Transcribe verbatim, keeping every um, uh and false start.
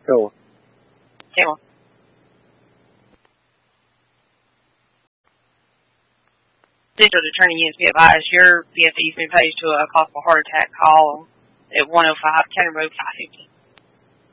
Cool. Cool. District Attorney units be advised your B F E's been posed to a possible heart attack. Call at one oh five County Road five fifty.